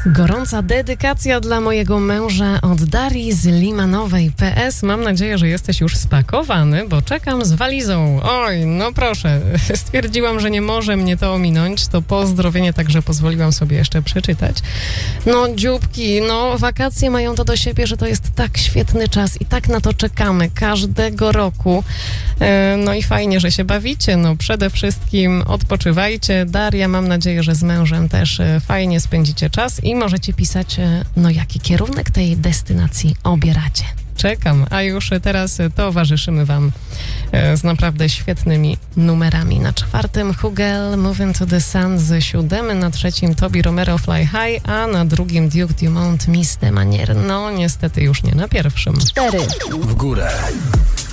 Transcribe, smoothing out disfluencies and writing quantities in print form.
Gorąca dedykacja dla mojego męża od Darii z Limanowej. PS, mam nadzieję, że jesteś już spakowany, bo czekam z walizą. Oj, no proszę, stwierdziłam, że nie może mnie to ominąć. To pozdrowienie także pozwoliłam sobie jeszcze przeczytać. No dzióbki, no wakacje mają to do siebie, że to jest tak świetny czas i tak na to czekamy każdego roku. No i fajnie, że się bawicie. No przede wszystkim odpoczywajcie. Daria, mam nadzieję, że z mężem też fajnie spędzicie czas i możecie pisać, no jaki kierunek tej destynacji obieracie. Czekam, a już teraz towarzyszymy wam z naprawdę świetnymi numerami. Na 4 Hugel, Moving to the Sun, z 7, na 3 Tobi Romero, Fly High, a na 2 Duke Dumont, Miss de Manière. No niestety już nie na 1. 4 w górę.